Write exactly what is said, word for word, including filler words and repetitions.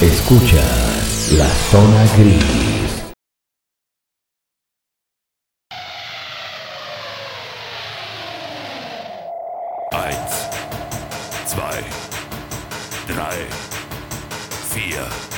Escuchas La Zona Gris. Eins, zwei, drei, vier.